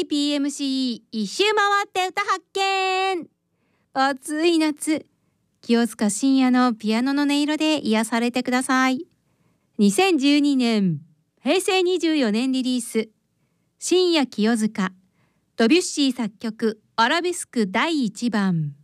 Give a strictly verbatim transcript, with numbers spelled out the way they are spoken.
ーピーエムシー 一周回って歌発見。暑い夏、清塚信也のピアノの音色で癒されてください。にせんじゅうにねん、へいせいにじゅうよねんリリース、信也清塚、ドビュッシー作曲アラベスクだいいちばん。